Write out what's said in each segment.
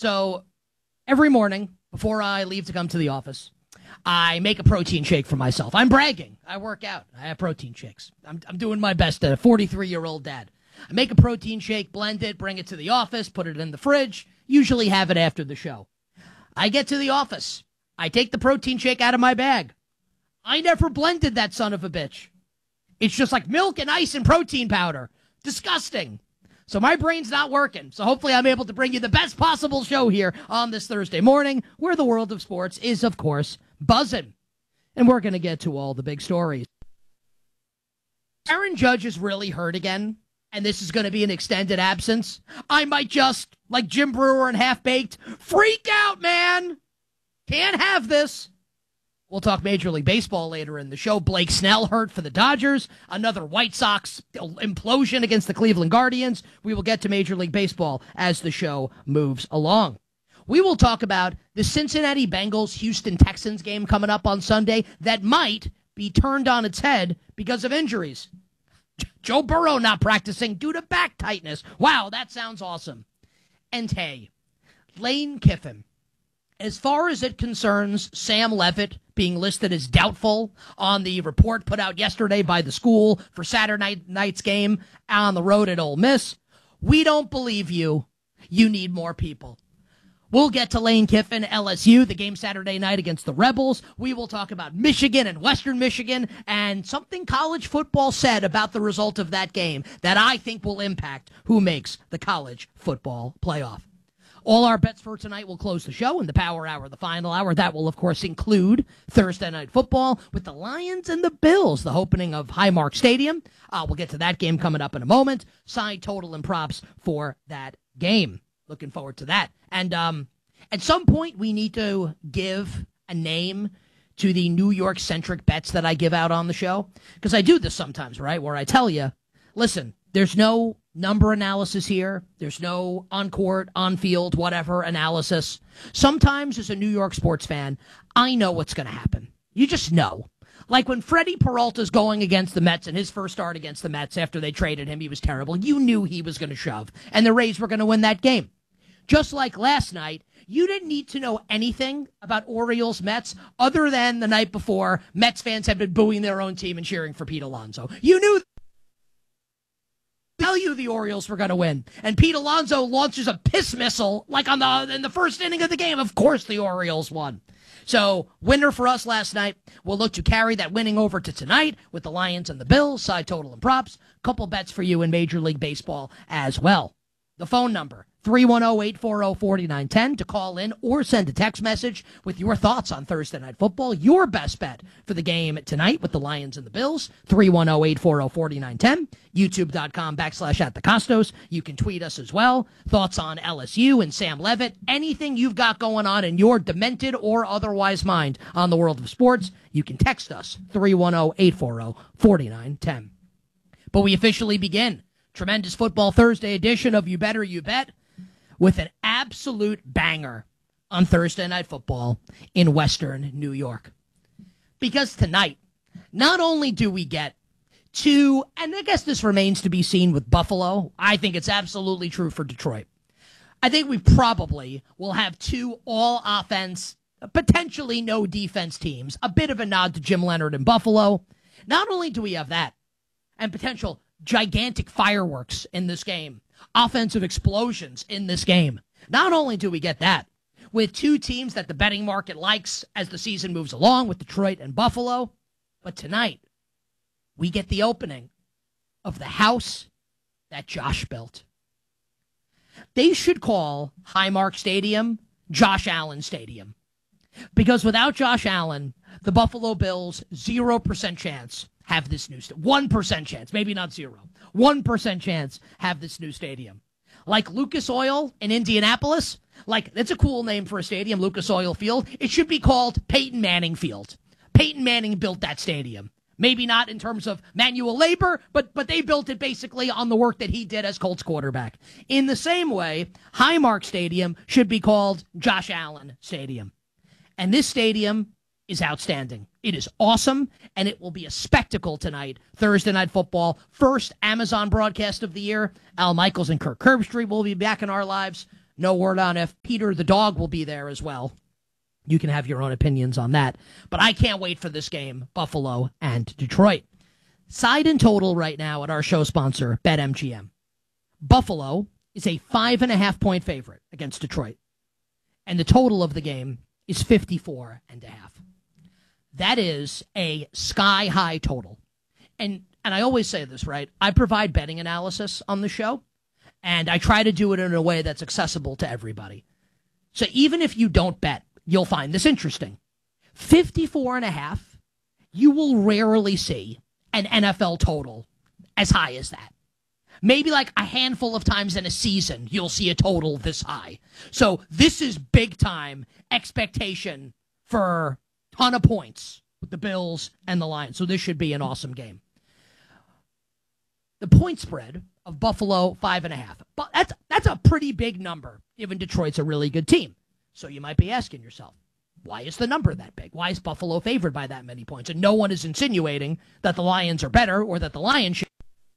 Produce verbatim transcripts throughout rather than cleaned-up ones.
So every morning before I leave to come to the office, I make a protein shake for myself. I'm bragging. I work out. I have protein shakes. I'm, I'm doing my best as a forty-three-year-old dad. I make a protein shake, blend it, bring it to the office, put it in the fridge, usually have it after the show. I get to the office. I take the protein shake out of my bag. I never blended that son of a bitch. It's just like milk and ice and protein powder. Disgusting. So my brain's not working. So hopefully I'm able to bring you the best possible show here on this Thursday morning, where the world of sports is, of course, buzzing. And we're going to get to all the big stories. Aaron Judge is really hurt again, and this is going to be an extended absence. I might just, like Jim Brewer and Half-Baked, freak out, man. Can't have this. We'll talk Major League Baseball later in the show. Blake Snell hurt for the Dodgers. Another White Sox implosion against the Cleveland Guardians. We will get to Major League Baseball as the show moves along. We will talk about the Cincinnati Bengals-Houston Texans game coming up on Sunday that might be turned on its head because of injuries. Joe Burrow not practicing due to back tightness. Wow, that sounds awesome. And hey, Lane Kiffin. As far as it concerns Sam Levitt being listed as doubtful on the report put out yesterday by the school for Saturday night's game on the road at Ole Miss, we don't believe you. You need more people. We'll get to Lane Kiffin, L S U, the game Saturday night against the Rebels. We will talk about Michigan and Western Michigan and something college football said about the result of that game that I think will impact who makes the college football playoff. All our bets for tonight will close the show in the Power Hour, the final hour. That will, of course, include Thursday Night Football with the Lions and the Bills, the opening of Highmark Stadium. Uh, we'll get to that game coming up in a moment. Side total and props for that game. Looking forward to that. And um, at some point, we need to give a name to the New York-centric bets that I give out on the show. Because I do this sometimes, right, where I tell you, listen, there's no number analysis here. There's no on-court, on-field, whatever analysis. Sometimes, as a New York sports fan, I know what's going to happen. You just know. Like when Freddie Peralta's going against the Mets in his first start against the Mets after they traded him, he was terrible. You knew he was going to shove, and the Rays were going to win that game. Just like last night, you didn't need to know anything about Orioles-Mets other than the night before Mets fans had been booing their own team and cheering for Pete Alonso. You knew tell you the Orioles were going to win. And Pete Alonso launches a piss missile like on the in the first inning of the game. Of course the Orioles won. So, winner for us last night. We'll look to carry that winning over to tonight with the Lions and the Bills, side total and props. Couple bets for you in Major League Baseball as well. The phone number, three one zero, eight four zero, four nine one zero to call in or send a text message with your thoughts on Thursday Night Football. Your best bet for the game tonight with the Lions and the Bills, three one zero, eight four zero, four nine one zero, youtube.com backslash at the Costos. You can tweet us as well. Thoughts on L S U and Sam Levitt. Anything you've got going on in your demented or otherwise mind on the world of sports, you can text us, three one zero, eight four zero, four nine one zero. But we officially begin Tremendous Football Thursday edition of You Better You Bet with an absolute banger on Thursday Night Football in Western New York. Because tonight, not only do we get two, and I guess this remains to be seen with Buffalo, I think it's absolutely true for Detroit. I think we probably will have two all-offense, potentially no defense teams, a bit of a nod to Jim Leonard in Buffalo. Not only do we have that, and potential gigantic fireworks in this game, offensive explosions in this game. Not only do we get that, with two teams that the betting market likes as the season moves along with Detroit and Buffalo, but tonight we get the opening of the house that Josh built. They should call Highmark Stadium Josh Allen Stadium, because without Josh Allen, the Buffalo Bills, zero percent chance have this new stadium. one percent chance, maybe not zero. one percent chance have this new stadium. Like Lucas Oil in Indianapolis, like that's a cool name for a stadium, Lucas Oil Field. It should be called Peyton Manning Field. Peyton Manning built that stadium. Maybe not in terms of manual labor, but but they built it basically on the work that he did as Colts quarterback. In the same way, Highmark Stadium should be called Josh Allen Stadium. And this stadium is outstanding. It is awesome, and it will be a spectacle tonight. Thursday Night Football, first Amazon broadcast of the year. Al Michaels and Kirk Herbstreit will be back in our lives. No word on if Peter the dog will be there as well. You can have your own opinions on that. But I can't wait for this game, Buffalo and Detroit. Side and total right now at our show sponsor, BetMGM. Buffalo is a five and a half point favorite against Detroit. And the total of the game is fifty-four and a half. That is a sky high total. And and I always say this, right? I provide betting analysis on the show, and I try to do it in a way that's accessible to everybody. So even if you don't bet, you'll find this interesting. fifty-four and a half, you will rarely see an N F L total as high as that. Maybe like a handful of times in a season, you'll see a total this high. So this is big time expectation for a ton of points with the Bills and the Lions. So this should be an awesome game. The point spread of Buffalo, five and a half. But that's that's a pretty big number, given Detroit's a really good team. So you might be asking yourself, why is the number that big? Why is Buffalo favored by that many points? And no one is insinuating that the Lions are better or that the Lions should.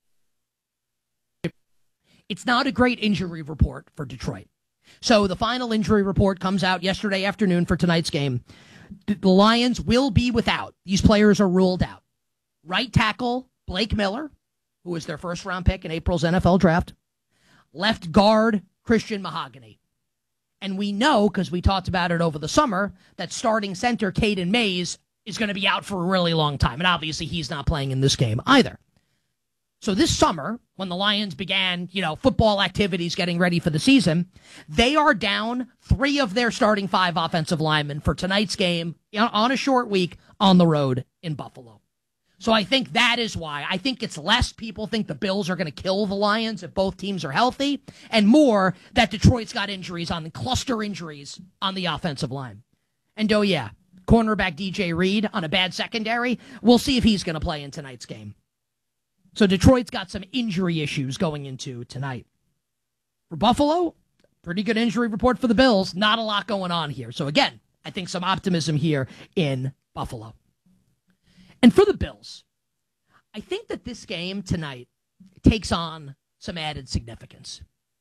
It's not a great injury report for Detroit. So the final injury report comes out yesterday afternoon for tonight's game. The Lions will be without. These players are ruled out. Right tackle, Blake Miller, who was their first round pick in April's N F L draft. Left guard, Christian Mahogany. And we know, because we talked about it over the summer, that starting center Caden Mays is going to be out for a really long time. And obviously he's not playing in this game either. So this summer, when the Lions began, you know, football activities getting ready for the season, they are down three of their starting five offensive linemen for tonight's game on a short week on the road in Buffalo. So I think that is why. I think it's less people think the Bills are going to kill the Lions if both teams are healthy, and more that Detroit's got injuries on the cluster injuries on the offensive line. And oh yeah, cornerback D J Reed on a bad secondary. We'll see if he's going to play in tonight's game. So Detroit's got some injury issues going into tonight. For Buffalo, pretty good injury report for the Bills. Not a lot going on here. So again, I think some optimism here in Buffalo. And for the Bills, I think that this game tonight takes on some added significance.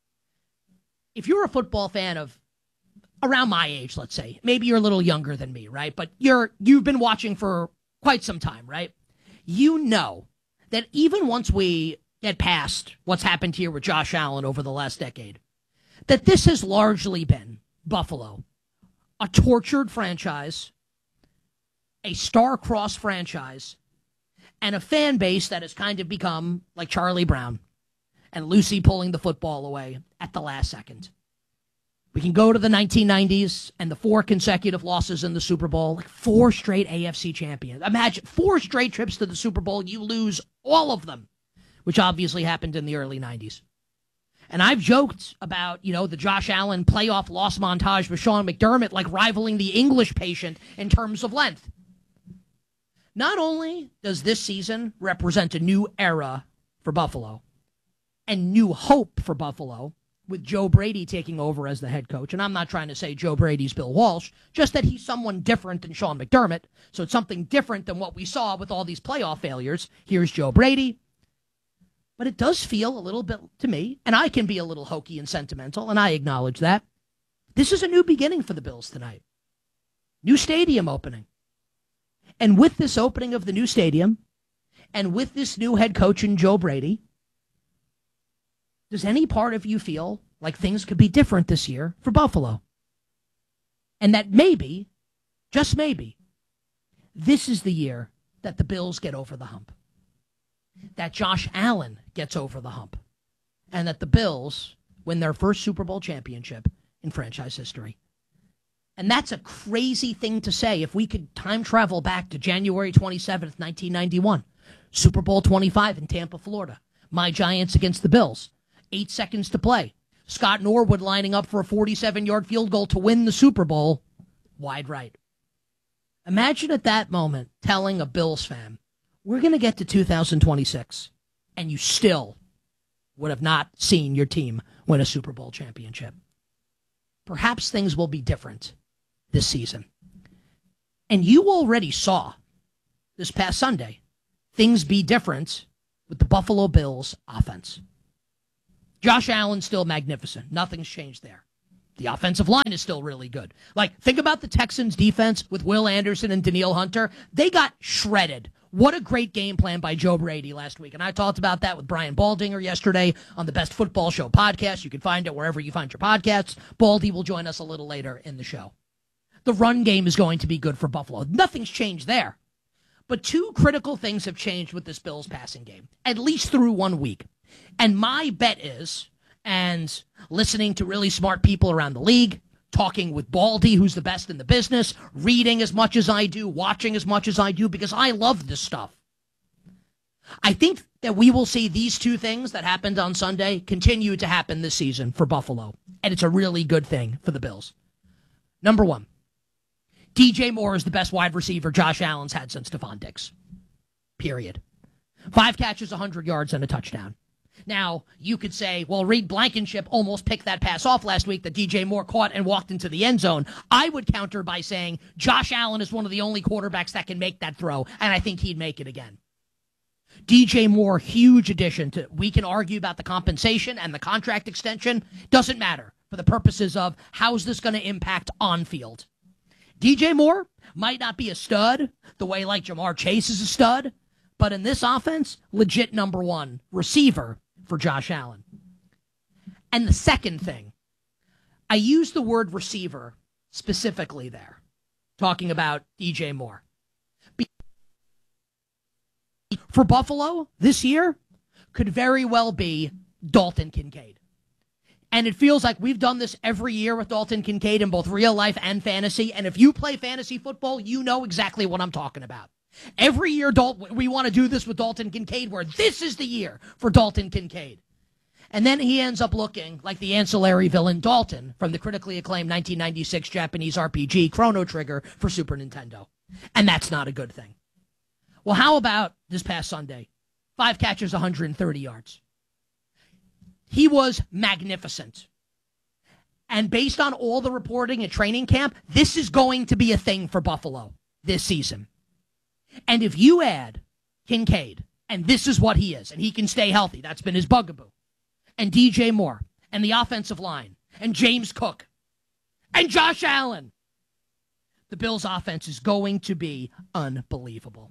If you're a football fan of around my age, let's say, maybe you're a little younger than me, right? But you're, you've been watching for quite some time, right? You know that even once we get past what's happened here with Josh Allen over the last decade, that this has largely been Buffalo, a tortured franchise, a star-crossed franchise, and a fan base that has kind of become like Charlie Brown and Lucy pulling the football away at the last second. We can go to the nineteen nineties and the four consecutive losses in the Super Bowl, like four straight A F C champions. Imagine four straight trips to the Super Bowl, you lose all of them, which obviously happened in the early nineties. And I've joked about, you know, the Josh Allen playoff loss montage with Sean McDermott like rivaling the English Patient in terms of length. Not only does this season represent a new era for Buffalo and new hope for Buffalo with Joe Brady taking over as the head coach, and I'm not trying to say Joe Brady's Bill Walsh, just that he's someone different than Sean McDermott, so it's something different than what we saw with all these playoff failures. Here's Joe Brady. But it does feel a little bit to me, and I can be a little hokey and sentimental, and I acknowledge that. This is a new beginning for the Bills tonight. New stadium opening. And with this opening of the new stadium, and with this new head coach in Joe Brady, does any part of you feel like things could be different this year for Buffalo? And that maybe, just maybe, this is the year that the Bills get over the hump. That Josh Allen gets over the hump. And that the Bills win their first Super Bowl championship in franchise history. And that's a crazy thing to say if we could time travel back to January twenty-seventh, nineteen ninety-one. Super Bowl twenty-five in Tampa, Florida. My Giants against the Bills. Eight seconds to play. Scott Norwood lining up for a forty-seven-yard field goal to win the Super Bowl. Wide right. Imagine at that moment telling a Bills fan, we're going to get to two thousand twenty-six, and you still would have not seen your team win a Super Bowl championship. Perhaps things will be different this season. And you already saw this past Sunday things be different with the Buffalo Bills offense. Josh Allen's still magnificent. Nothing's changed there. The offensive line is still really good. Like, think about the Texans' defense with Will Anderson and Danielle Hunter. They got shredded. What a great game plan by Joe Brady last week. And I talked about that with Brian Baldinger yesterday on the Best Football Show podcast. You can find it wherever you find your podcasts. Baldy will join us a little later in the show. The run game is going to be good for Buffalo. Nothing's changed there. But two critical things have changed with this Bills passing game, at least through one week. And my bet is, and listening to really smart people around the league, talking with Baldy, who's the best in the business, reading as much as I do, watching as much as I do, because I love this stuff. I think that we will see these two things that happened on Sunday continue to happen this season for Buffalo, and it's a really good thing for the Bills. Number one, D J Moore is the best wide receiver Josh Allen's had since Stephon Diggs. Period. Five catches, one hundred yards, and a touchdown. Now, you could say, well, Reed Blankenship almost picked that pass off last week that D J Moore caught and walked into the end zone. I would counter by saying Josh Allen is one of the only quarterbacks that can make that throw, and I think he'd make it again. D J Moore, huge addition to, we can argue about the compensation and the contract extension. Doesn't matter for the purposes of how's this going to impact on field. D J Moore might not be a stud the way like Jamar Chase is a stud, but in this offense, legit number one receiver for Josh Allen. And the second thing, I use the word receiver specifically there, talking about D J Moore. For Buffalo this year could very well be Dalton Kincaid. And it feels like we've done this every year with Dalton Kincaid in both real life and fantasy. And if you play fantasy football, you know exactly what I'm talking about. Every year, Dalton, we want to do this with Dalton Kincaid, where this is the year for Dalton Kincaid. And then he ends up looking like the ancillary villain Dalton from the critically acclaimed nineteen ninety-six Japanese R P G Chrono Trigger for Super Nintendo. And that's not a good thing. Well, how about this past Sunday? Five catches, one hundred thirty yards. He was magnificent. And based on all the reporting at training camp, this is going to be a thing for Buffalo this season. And if you add Kincaid, and this is what he is, and he can stay healthy, that's been his bugaboo, and D J Moore, and the offensive line, and James Cook, and Josh Allen, the Bills' offense is going to be unbelievable.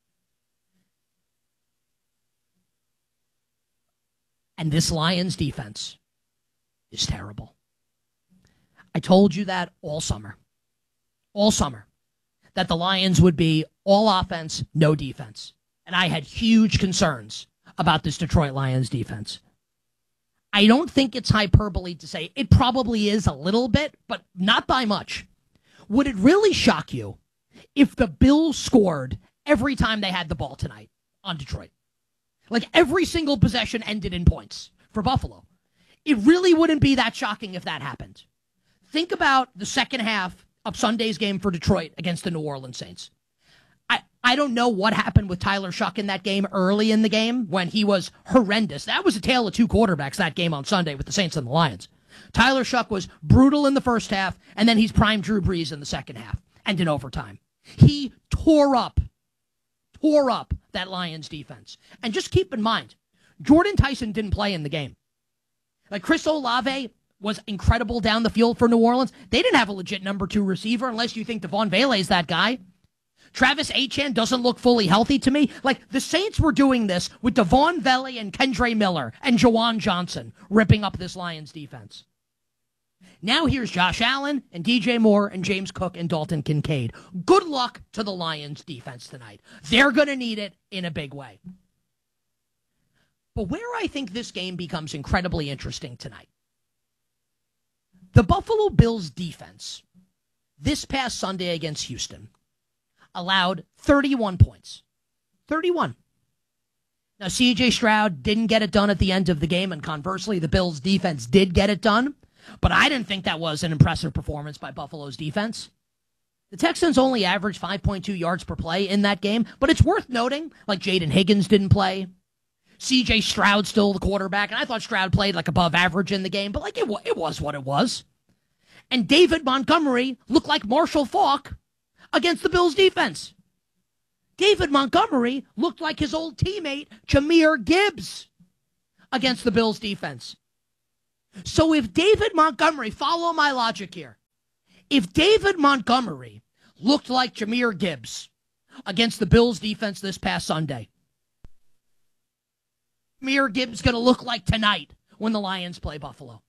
And this Lions defense is terrible. I told you that all summer. All summer. That the Lions would be all offense, no defense. And I had huge concerns about this Detroit Lions defense. I don't think it's hyperbole to say it probably is a little bit, but not by much. Would it really shock you if the Bills scored every time they had the ball tonight on Detroit? Like every single possession ended in points for Buffalo. It really wouldn't be that shocking if that happened. Think about the second half of Sunday's game for Detroit against the New Orleans Saints. I, I don't know what happened with Tyler Shuck in that game early in the game when he was horrendous. That was a tale of two quarterbacks, that game on Sunday with the Saints and the Lions. Tyler Shuck was brutal in the first half, and then he's prime Drew Brees in the second half and in overtime. He tore up, tore up that Lions defense. And just keep in mind, Jordan Tyson didn't play in the game. Like Chris Olave was incredible down the field for New Orleans. They didn't have a legit number two receiver unless you think Devon Vele is that guy. Travis Etienne doesn't look fully healthy to me. Like the Saints were doing this with Devon Vele and Kendre Miller and Jawan Johnson ripping up this Lions defense. Now here's Josh Allen and D J Moore and James Cook and Dalton Kincaid. Good luck to the Lions defense tonight. They're going to need it in a big way. But where I think this game becomes incredibly interesting tonight, the Buffalo Bills defense this past Sunday against Houston allowed thirty-one points. thirty-one. Now, C J Stroud didn't get it done at the end of the game, and conversely, the Bills defense did get it done. But I didn't think that was an impressive performance by Buffalo's defense. The Texans only averaged five point two yards per play in that game, but it's worth noting, like Jaden Higgins didn't play. C J Stroud still the quarterback, and I thought Stroud played like above average in the game, but like it, it was what it was. And David Montgomery looked like Marshall Faulk against the Bills defense. David Montgomery looked like his old teammate, Jahmyr Gibbs, against the Bills defense. So if David Montgomery, follow my logic here, if David Montgomery looked like Jahmyr Gibbs against the Bills defense this past Sunday, Jahmyr Gibbs going to look like tonight when the Lions play Buffalo.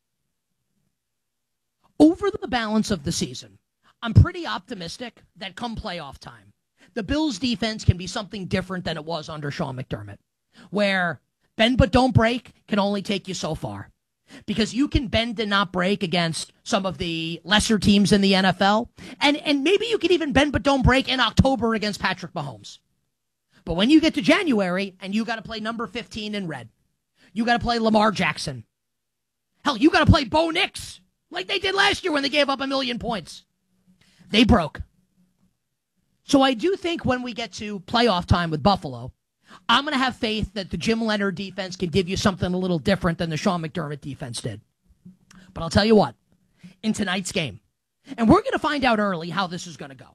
Over the balance of the season, I'm pretty optimistic that come playoff time, the Bills defense can be something different than it was under Sean McDermott, where bend but don't break can only take you so far. Because you can bend and not break against some of the lesser teams in the N F L. And, and maybe you can even bend but don't break in October against Patrick Mahomes. But when you get to January and you got to play number fifteen in red, you got to play Lamar Jackson. Hell, you got to play Bo Nix like they did last year when they gave up a million points. They broke. So I do think when we get to playoff time with Buffalo, I'm going to have faith that the Jim Leonard defense can give you something a little different than the Sean McDermott defense did. But I'll tell you what, in tonight's game, and we're going to find out early how this is going to go.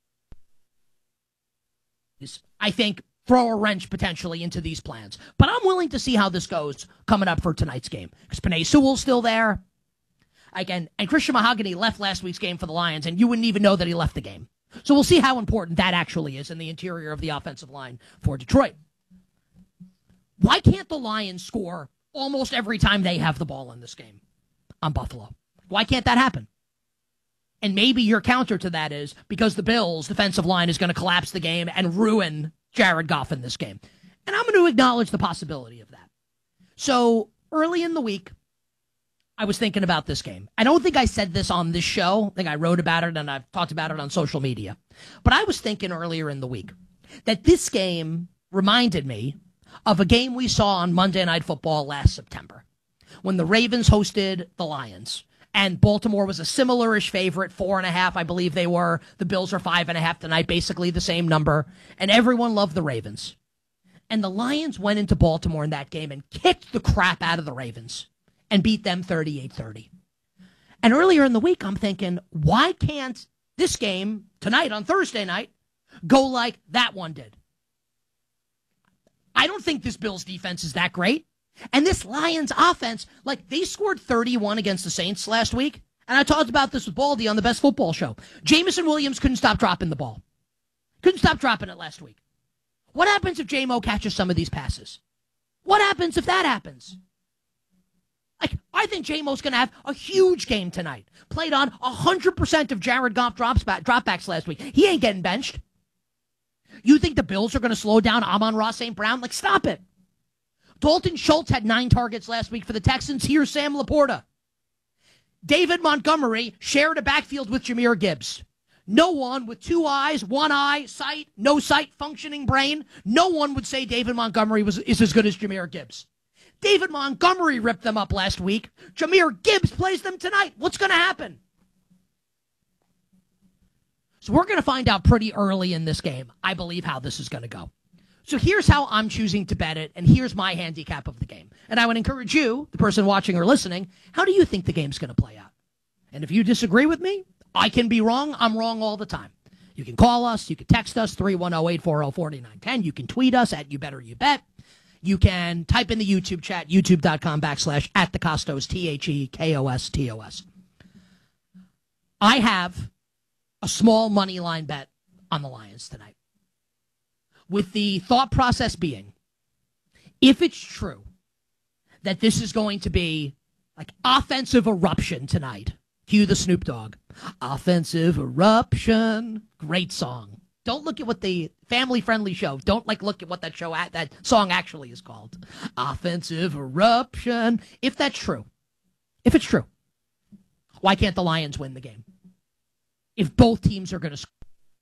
I think throw a wrench potentially into these plans. But I'm willing to see how this goes coming up for tonight's game. Because Penei Sewell's still there. Again, and Christian Mahogany left last week's game for the Lions, and you wouldn't even know that he left the game. So we'll see how important that actually is in the interior of the offensive line for Detroit. Why can't the Lions score almost every time they have the ball in this game on Buffalo? Why can't that happen? And maybe your counter to that is because the Bills' defensive line is going to collapse the game and ruin Jared Goff in this game. And I'm going to acknowledge the possibility of that. So early in the week, I was thinking about this game. I don't think I said this on this show. I think I wrote about it and I've talked about it on social media. But I was thinking earlier in the week that this game reminded me of a game we saw on Monday Night Football last September when the Ravens hosted the Lions. And Baltimore was a similar-ish favorite, four and a half, I believe they were. The Bills are five and a half tonight, basically the same number. And everyone loved the Ravens. And the Lions went into Baltimore in that game and kicked the crap out of the Ravens and beat them thirty-eight thirty. And earlier in the week, I'm thinking, why can't this game tonight on Thursday night go like that one did? I don't think this Bills defense is that great. And this Lions offense, like they scored thirty-one against the Saints last week. And I talked about this with Baldy on the Best Football Show. Jamison Williams couldn't stop dropping the ball. Couldn't stop dropping it last week. What happens if J-Mo catches some of these passes? What happens if that happens? Like, I think J-Mo's going to have a huge game tonight. Played on one hundred percent of Jared Goff drops back, dropbacks last week. He ain't getting benched. You think the Bills are going to slow down Amon-Ra Saint Brown? Like, stop it. Dalton Schultz had nine targets last week for the Texans. Here's Sam Laporta. David Montgomery shared a backfield with Jahmyr Gibbs. No one with two eyes, one eye, sight, no sight, functioning brain. No one would say David Montgomery was is as good as Jahmyr Gibbs. David Montgomery ripped them up last week. Jahmyr Gibbs plays them tonight. What's going to happen? So we're going to find out pretty early in this game, I believe, how this is going to go. So here's how I'm choosing to bet it, and here's my handicap of the game. And I would encourage you, the person watching or listening, how do you think the game's going to play out? And if you disagree with me, I can be wrong. I'm wrong all the time. You can call us. You can text us, three one zero, eight four zero, four nine one zero. You can tweet us at You Better You Bet. You can type in the YouTube chat, youtube.com backslash at the Costos, T H E K O S T O S. I have a small money line bet on the Lions tonight, with the thought process being, if it's true that this is going to be like offensive eruption tonight, cue the Snoop Dogg, offensive eruption, great song. Don't look at what the family-friendly show, don't like look at what that show, that song actually is called. Offensive eruption. If that's true, if it's true, why can't the Lions win the game? If both teams are going to score.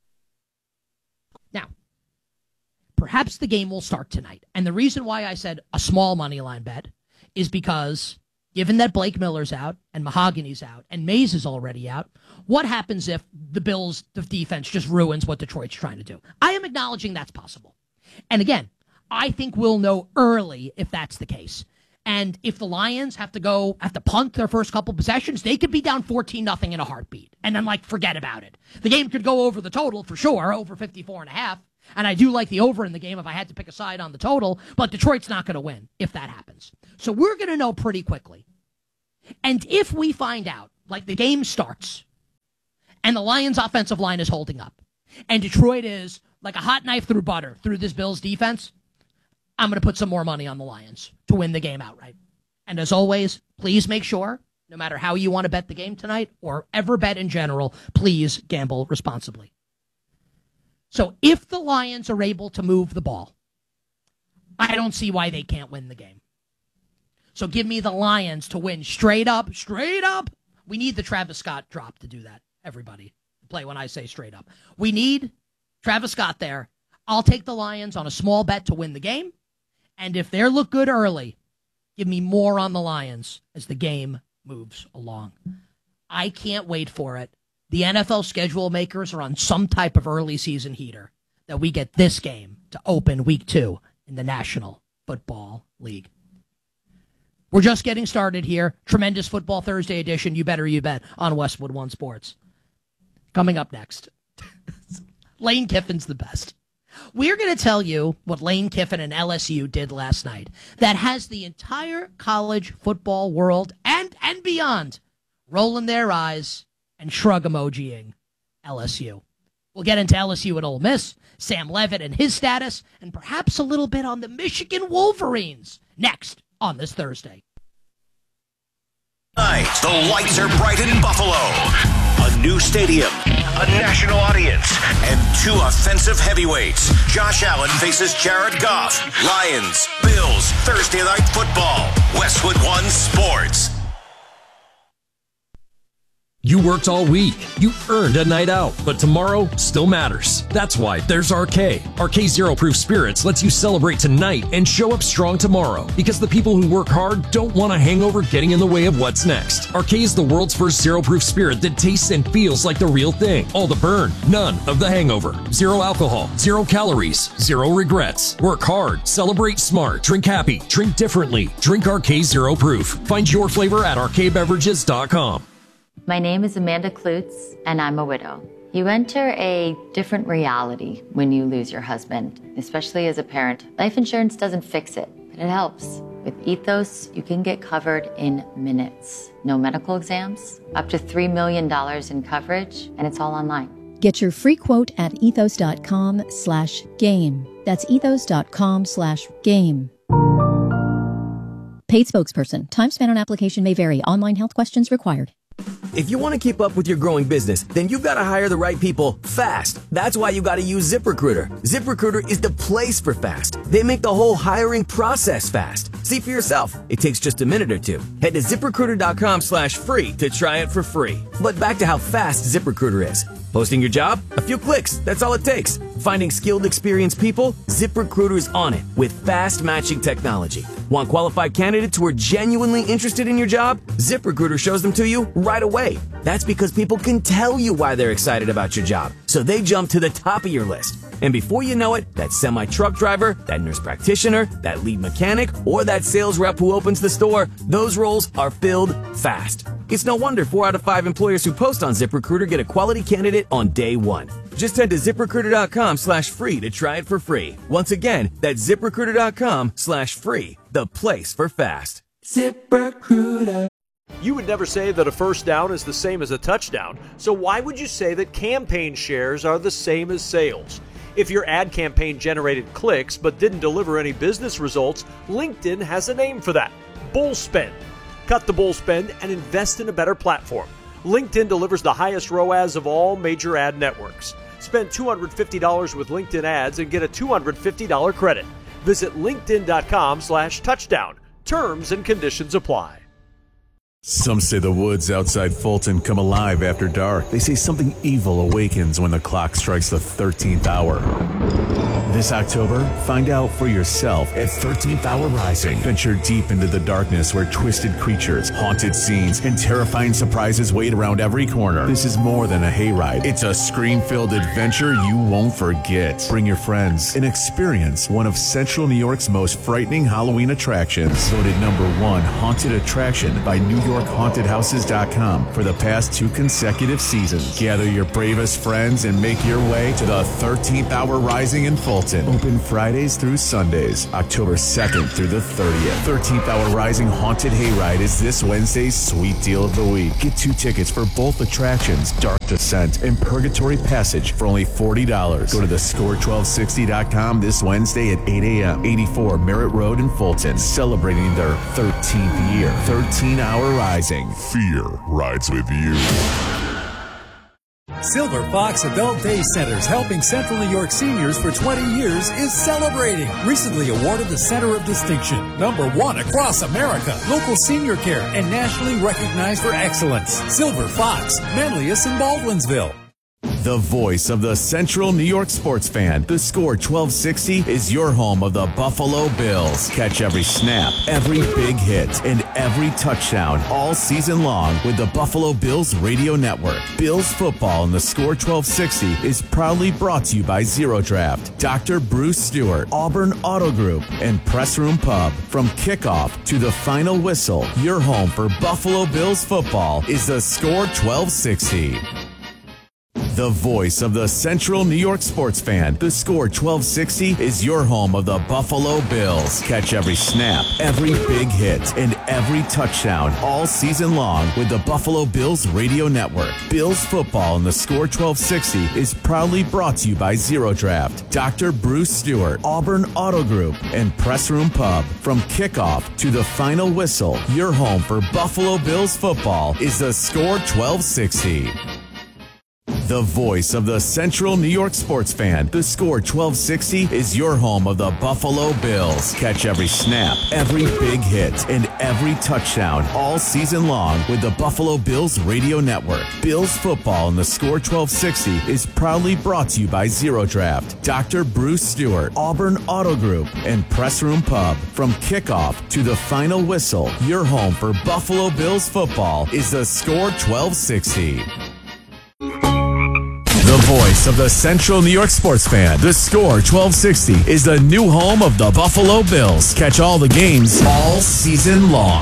Now, perhaps the game will start tonight. And the reason why I said a small money line bet is because given that Blake Miller's out and Mahogany's out and Mays is already out, what happens if the Bills' defense just ruins what Detroit's trying to do? I am acknowledging that's possible. And again, I think we'll know early if that's the case. And if the Lions have to go, have to punt their first couple possessions, they could be down fourteen nothing in a heartbeat. And then, like, forget about it. The game could go over the total for sure, over fifty-four and a half. And I do like the over in the game if I had to pick a side on the total, but Detroit's not going to win if that happens. So we're going to know pretty quickly And if we find out, like the game starts, and the Lions' offensive line is holding up, and Detroit is like a hot knife through butter through this Bills defense, I'm going to put some more money on the Lions to win the game outright. And as always, please make sure, no matter how you want to bet the game tonight or ever bet in general, please gamble responsibly. So if the Lions are able to move the ball, I don't see why they can't win the game. So give me the Lions to win straight up, straight up. We need the Travis Scott drop to do that, everybody. Play when I say straight up. We need Travis Scott there. I'll take the Lions on a small bet to win the game. And if they look good early, give me more on the Lions as the game moves along. I can't wait for it. The N F L schedule makers are on some type of early season heater that we get this game to open week two in the National Football League. We're just getting started here. Tremendous Football Thursday edition, you better you bet, on Westwood One Sports. Coming up next, Lane Kiffin's the best. We're going to tell you what Lane Kiffin and L S U did last night that has the entire college football world and, and beyond rolling their eyes and shrug emojiing L S U. We'll get into L S U and Ole Miss, Sam Levitt and his status, and perhaps a little bit on the Michigan Wolverines next on this Thursday. Tonight, the lights are bright in Buffalo. A new stadium, a national audience, and two offensive heavyweights. Josh Allen faces Jared Goff. Lions, Bills, Thursday Night Football. Westwood One Sports. You worked all week. You earned a night out, but tomorrow still matters. That's why there's R K. R K Zero Proof Spirits lets you celebrate tonight and show up strong tomorrow, because the people who work hard don't want a hangover getting in the way of what's next. R K is the world's first zero proof spirit that tastes and feels like the real thing. All the burn, none of the hangover. Zero alcohol, zero calories, zero regrets. Work hard, celebrate smart, drink happy, drink differently. Drink R K Zero Proof. Find your flavor at R K beverages dot com. My name is Amanda Klutz, and I'm a widow. You enter a different reality when you lose your husband, especially as a parent. Life insurance doesn't fix it, but it helps. With Ethos, you can get covered in minutes. No medical exams, up to three million dollars in coverage, and it's all online. Get your free quote at ethos.com slash game. That's ethos.com slash game. Paid spokesperson. Time spent on application may vary. Online health questions required. If you want to keep up with your growing business, then you've got to hire the right people fast. That's why you got to use ZipRecruiter. ZipRecruiter is the place for fast. They make the whole hiring process fast. See for yourself. It takes just a minute or two. Head to ZipRecruiter.com slash free to try it for free. But back to how fast ZipRecruiter is. Posting your job? A few clicks. That's all it takes. Finding skilled, experienced people? ZipRecruiter is on it with fast matching technology. Want qualified candidates who are genuinely interested in your job? ZipRecruiter shows them to you right away. That's because people can tell you why they're excited about your job, so they jump to the top of your list. And before you know it, that semi-truck driver, that nurse practitioner, that lead mechanic, or that sales rep who opens the store, those roles are filled fast. It's no wonder four out of five employers who post on ZipRecruiter get a quality candidate on day one. Just head to ZipRecruiter.com slash free to try it for free. Once again, that's ZipRecruiter.com slash free, the place for fast. ZipRecruiter. You would never say that a first down is the same as a touchdown, so why would you say that campaign shares are the same as sales? If your ad campaign generated clicks but didn't deliver any business results, LinkedIn has a name for that: bull spend. Cut the bull spend and invest in a better platform. LinkedIn delivers the highest R O A S of all major ad networks. Spend two hundred fifty dollars with LinkedIn ads and get a two hundred fifty dollars credit. Visit linkedin.com slash touchdown. Terms and conditions apply. Some say the woods outside Fulton come alive after dark. They say something evil awakens when the clock strikes the thirteenth hour. This October, find out for yourself at thirteenth Hour Rising. Venture deep into the darkness where twisted creatures, haunted scenes, and terrifying surprises wait around every corner. This is more than a hayride. It's a scream-filled adventure you won't forget. Bring your friends and experience one of Central New York's most frightening Halloween attractions. Voted number one haunted attraction by New York Haunted Houses dot com for the past two consecutive seasons. Gather your bravest friends and make your way to the thirteenth Hour Rising in Fulton. Fulton. Open Fridays through Sundays, October second through the thirtieth. thirteenth Hour Rising Haunted Hayride is this Wednesday's sweet deal of the week. Get two tickets for both attractions, Dark Descent and Purgatory Passage, for only forty dollars. Go to the score twelve sixty dot com this Wednesday at eight a.m. eighty-four Merritt Road in Fulton, celebrating their thirteenth year. thirteen Hour Rising. Fear rides with you. Silver Fox Adult Day Centers, helping Central New York seniors for twenty years, is celebrating. Recently awarded the Center of Distinction, number one across America, local senior care, and nationally recognized for excellence. Silver Fox, Manlius and Baldwinsville. The voice of the Central New York sports fan. The Score twelve sixty is your home of the Buffalo Bills. Catch every snap, every big hit, and every touchdown all season long with the Buffalo Bills Radio Network. Bills football in the Score twelve sixty is proudly brought to you by Zero Draft, Doctor Bruce Stewart, Auburn Auto Group, and Press Room Pub. From kickoff to the final whistle, your home for Buffalo Bills football is the Score twelve sixty. The voice of the Central New York sports fan. The Score twelve sixty is your home of the Buffalo Bills. Catch every snap, every big hit, and every touchdown all season long with the Buffalo Bills Radio Network. Bills football in the Score twelve sixty is proudly brought to you by Zero Draft, Doctor Bruce Stewart, Auburn Auto Group, and Press Room Pub. From kickoff to the final whistle, your home for Buffalo Bills football is the Score twelve sixty. The voice of the Central New York sports fan. The Score twelve sixty is your home of the Buffalo Bills. Catch every snap, every big hit, and every touchdown all season long with the Buffalo Bills Radio Network. Bills football in the Score twelve sixty is proudly brought to you by Zero Draft, Doctor Bruce Stewart, Auburn Auto Group, and Press Room Pub. From kickoff to the final whistle, your home for Buffalo Bills football is the Score twelve sixty. The voice of the Central New York sports fan. The Score twelve sixty is the new home of the Buffalo Bills. Catch all the games all season long.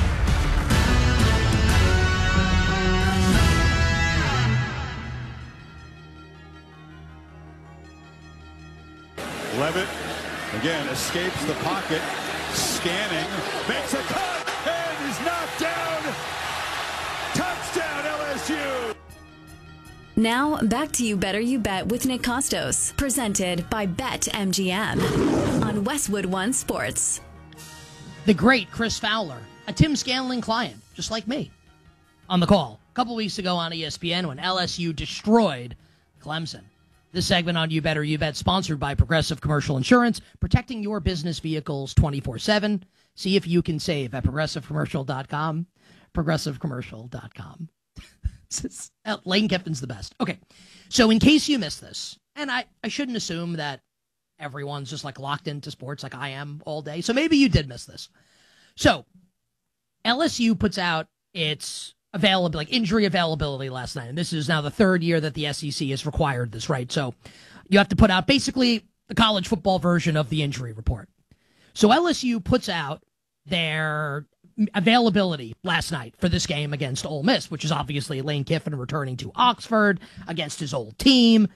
Levitt again escapes the pocket, scanning, makes a cut, and is knocked down. Touchdown L S U. Now, back to You Better You Bet with Nick Costos, presented by BetMGM on Westwood One Sports. The great Chris Fowler, a Tim Scanlon client, just like me, on the call a couple weeks ago on E S P N when L S U destroyed Clemson. This segment on You Better You Bet, sponsored by Progressive Commercial Insurance, protecting your business vehicles twenty-four seven. See if you can save at progressive commercial dot com, progressive commercial dot com. Lane Kiffin's the best. Okay, so in case you missed this, and I, I shouldn't assume that everyone's just like locked into sports like I am all day, so maybe you did miss this. So L S U puts out its available like injury availability last night, and this is now the third year that the S E C has required this, right? So you have to put out basically the college football version of the injury report. So L S U puts out their availability last night for this game against Ole Miss, which is obviously Lane Kiffin returning to Oxford against his old team.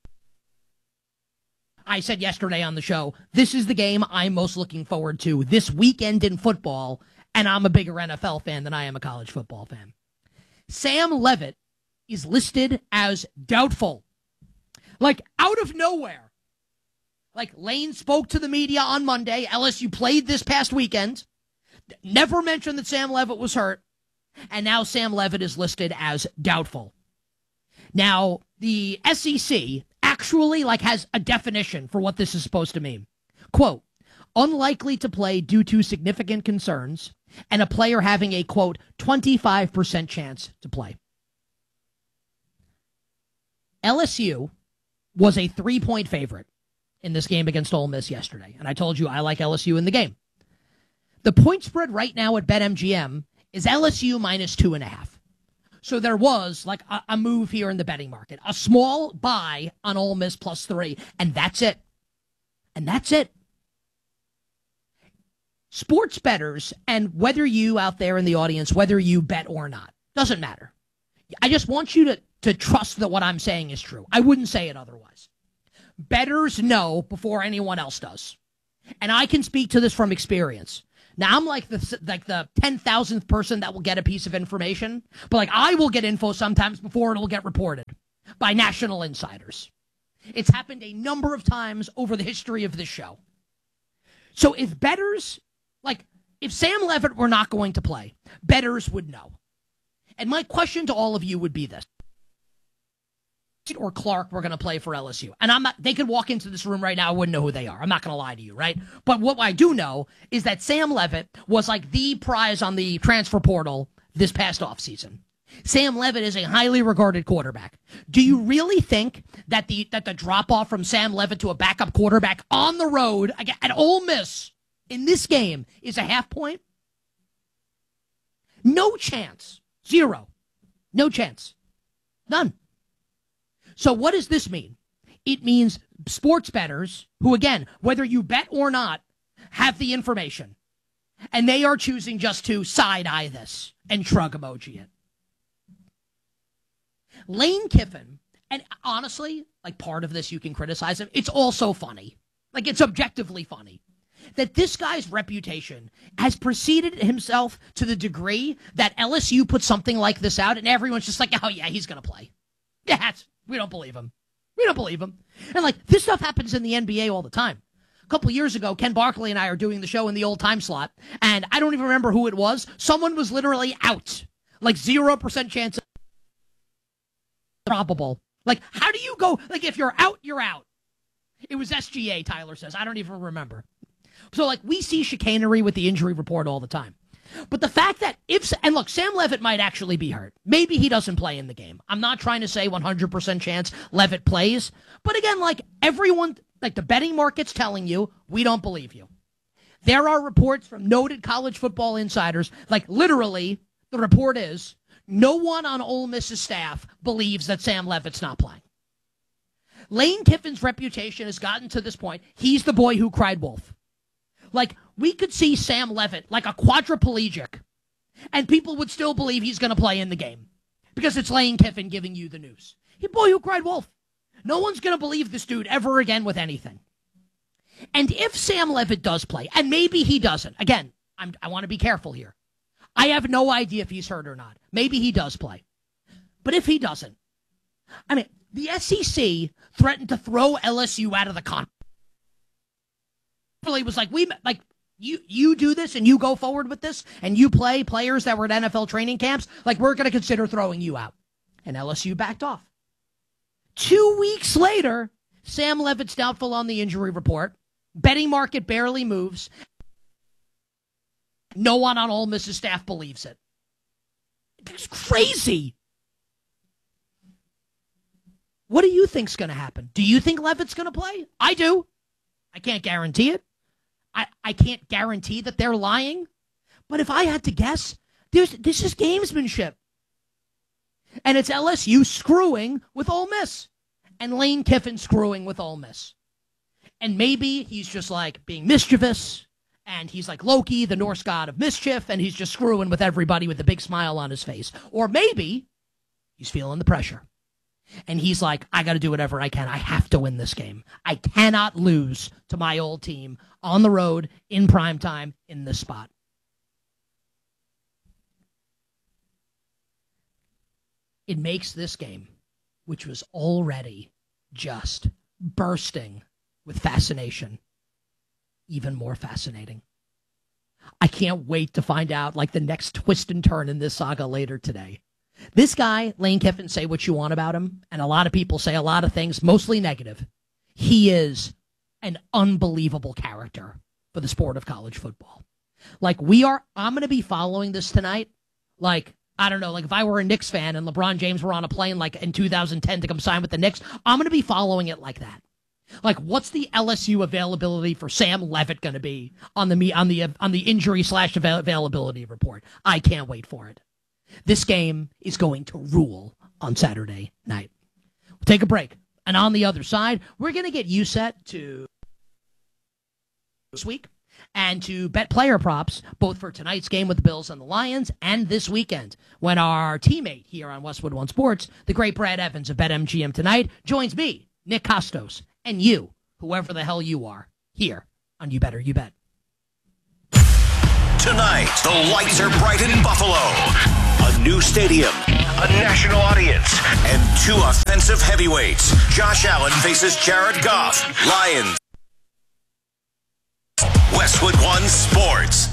I said yesterday on the show, this is the game I'm most looking forward to this weekend in football, and I'm a bigger N F L fan than I am a college football fan. Sam Levitt is listed as doubtful. Like, out of nowhere. Like, Lane spoke to the media on Monday. L S U played this past weekend. Never mentioned that Sam Levitt was hurt, and now Sam Levitt is listed as doubtful. Now, the S E C actually like has a definition for what this is supposed to mean. Quote, unlikely to play due to significant concerns, and a player having a, quote, twenty-five percent chance to play. L S U was a three-point favorite in this game against Ole Miss yesterday, and I told you I like L S U in the game. The point spread right now at BetMGM is L S U minus two and a half. So there was like a, a move here in the betting market, a small buy on Ole Miss plus three, and that's it. And that's it. Sports bettors, and whether you out there in the audience, whether you bet or not, doesn't matter. I just want you to, to trust that what I'm saying is true. I wouldn't say it otherwise. bettors know before anyone else does. And I can speak to this from experience. Now, I'm like the like the ten thousandth person that will get a piece of information, but like I will get info sometimes before it will get reported by national insiders. It's happened a number of times over the history of this show. So if bettors, like if Sam Levitt were not going to play, bettors would know. And my question to all of you would be this. Or Clark were going to play for L S U. And I'm not, they could walk into this room right now, I wouldn't know who they are. I'm not going to lie to you, right? But what I do know is that Sam Levitt was like the prize on the transfer portal this past offseason. Sam Levitt is a highly regarded quarterback. Do you really think that the that the drop-off from Sam Levitt to a backup quarterback on the road at Ole Miss in this game is a half point? No chance. Zero. No chance. None. So what does this mean? It means sports bettors, who again, whether you bet or not, have the information. And they are choosing just to side-eye this and shrug emoji it. Lane Kiffin, and honestly, like part of this you can criticize him, it's also funny. Like it's objectively funny. That this guy's reputation has preceded himself to the degree that L S U put something like this out and everyone's just like, oh yeah, he's going to play. Yeah, that's, we don't believe him. We don't believe him. And like this stuff happens in the N B A all the time. A couple of years ago, Ken Barkley and I are doing the show in the old time slot, and I don't even remember who it was. Someone was literally out. Like zero percent chance of probable. Like, how do you go? Like, if you're out, you're out. It was S G A, Tyler says. I don't even remember. So, like, we see chicanery with the injury report all the time. But the fact that if, and look, Sam Levitt might actually be hurt. Maybe he doesn't play in the game. I'm not trying to say one hundred percent chance Levitt plays. But again, like, everyone, like, the betting market's telling you, we don't believe you. There are reports from noted college football insiders, like, literally, the report is, no one on Ole Miss's staff believes that Sam Levitt's not playing. Lane Kiffin's reputation has gotten to this point. He's the boy who cried wolf. Like, we could see Sam Levitt like a quadriplegic, and people would still believe he's going to play in the game because it's Lane Kiffin giving you the news. He boy who cried wolf. No one's going to believe this dude ever again with anything. And if Sam Levitt does play, and maybe he doesn't, again, I'm, I want to be careful here. I have no idea if he's hurt or not. Maybe he does play. But if he doesn't, I mean, the S E C threatened to throw L S U out of the conference. It was like, we like you you do this and you go forward with this and you play players that were at N F L training camps, like we're going to consider throwing you out. And L S U backed off. Two weeks later, Sam Levitt's doubtful on the injury report. Betting market barely moves. No one on Ole Miss's staff believes it. It's crazy. What do you think's going to happen? Do you think Levitt's going to play? I do. I can't guarantee it. I, I can't guarantee that they're lying. But if I had to guess, there's, this is gamesmanship. And it's L S U screwing with Ole Miss. And Lane Kiffin screwing with Ole Miss. And maybe he's just like being mischievous. And he's like Loki, the Norse god of mischief. And he's just screwing with everybody with a big smile on his face. Or maybe he's feeling the pressure. And he's like, I got to do whatever I can. I have to win this game. I cannot lose to my old team on the road in prime time in this spot. It makes this game, which was already just bursting with fascination, even more fascinating. I can't wait to find out like the next twist and turn in this saga later today. This guy, Lane Kiffin, say what you want about him, and a lot of people say a lot of things, mostly negative. He is an unbelievable character for the sport of college football. Like, we are, I'm going to be following this tonight. Like, I don't know, like if I were a Knicks fan and LeBron James were on a plane like in two thousand ten to come sign with the Knicks, I'm going to be following it like that. Like, what's the L S U availability for Sam Levitt going to be on the on the on the injury slash availability report? I can't wait for it. This game is going to rule on Saturday night. We'll take a break. And on the other side, we're going to get you set to this week and to bet player props, both for tonight's game with the Bills and the Lions and this weekend, when our teammate here on Westwood One Sports, the great Brad Evans of BetMGM Tonight, joins me, Nick Costos, and you, whoever the hell you are, here on You Better You Bet. Tonight, the lights are bright in Buffalo. A new stadium, a national audience, and two offensive heavyweights. Josh Allen faces Jared Goff. Lions. Westwood One Sports.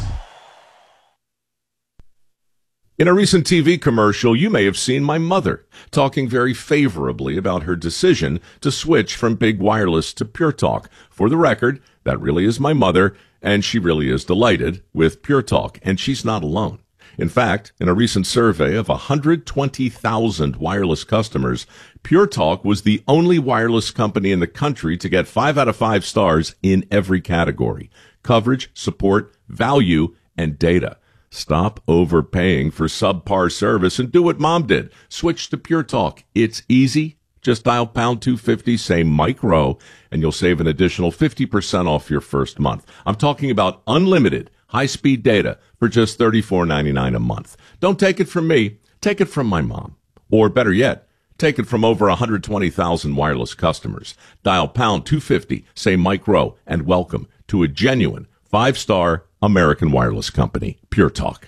In a recent T V commercial, you may have seen my mother talking very favorably about her decision to switch from big wireless to Pure Talk. For the record, that really is my mother, and she really is delighted with Pure Talk, and she's not alone. In fact, in a recent survey of one hundred twenty thousand wireless customers, Pure Talk was the only wireless company in the country to get five out of five stars in every category: coverage, support, value, and data. Stop overpaying for subpar service and do what Mom did. Switch to Pure Talk. It's easy. Just dial pound two fifty, say Mike Rowe, and you'll save an additional fifty percent off your first month. I'm talking about unlimited high-speed data for just thirty-four ninety-nine a month. Don't take it from me. Take it from my mom. Or better yet, take it from over one hundred twenty thousand wireless customers. Dial pound two fifty, say Mike Rowe, and welcome to a genuine five-star American wireless company, Pure Talk.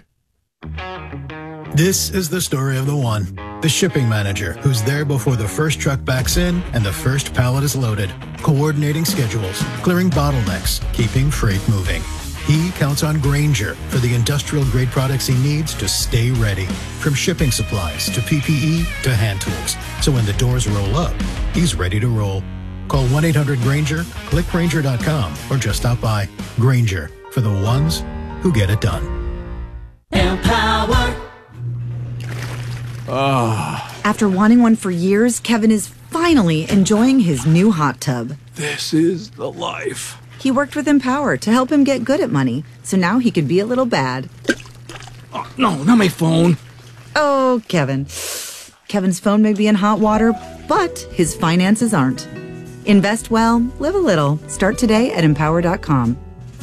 This is the story of the one, the shipping manager who's there before the first truck backs in and the first pallet is loaded, coordinating schedules, clearing bottlenecks, keeping freight moving. He counts on Grainger for the industrial-grade products he needs to stay ready, from shipping supplies to P P E to hand tools. So when the doors roll up, he's ready to roll. Call one eight hundred Grainger, click Grainger dot com, or just stop by. Grainger, for the ones who get it done. Empower. Oh. After wanting one for years, Kevin is finally enjoying his new hot tub. This is the life. He worked with Empower to help him get good at money, so now he can be a little bad. Oh, no, not my phone. Oh, Kevin. Kevin's phone may be in hot water, but his finances aren't. Invest well, live a little. Start today at empower dot com.